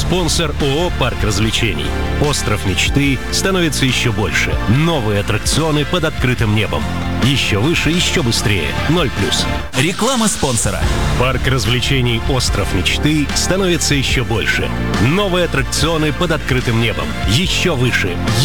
Спонсор ООО «Парк развлечений». Остров мечты становится еще больше. Новые аттракционы под открытым небом. Еще выше, еще быстрее. 0+. Реклама спонсора. Парк развлечений «Остров мечты» становится еще больше. Новые аттракционы под открытым небом. Еще выше.